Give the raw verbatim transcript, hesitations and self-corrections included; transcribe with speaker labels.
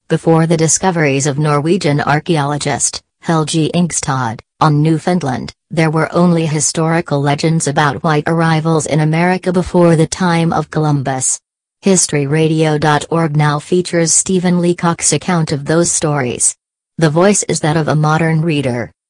Speaker 1: Before the discoveries of Norwegian archaeologist, Helge Ingstad, on Newfoundland, there were only historical legends about white arrivals in America before the time of Columbus. History Radio dot org now features Stephen Leacock's account of those stories. The voice is that of a modern reader.